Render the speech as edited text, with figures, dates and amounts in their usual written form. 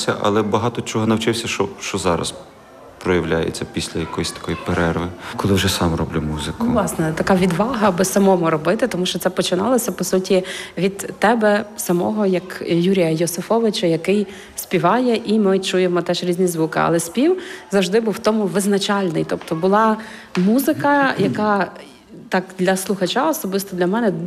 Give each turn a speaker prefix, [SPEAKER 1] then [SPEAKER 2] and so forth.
[SPEAKER 1] навчався, але багато чого навчився, що зараз проявляється після якоїсь такої перерви, коли вже сам роблю музику.
[SPEAKER 2] Власне, така відвага, аби самому робити, тому що це починалося, по суті, від тебе самого, як Юрія Йосифовича, який співає, і ми чуємо теж різні звуки. Але спів завжди був в тому визначальний. Тобто була музика, яка так для слухача, особисто для мене,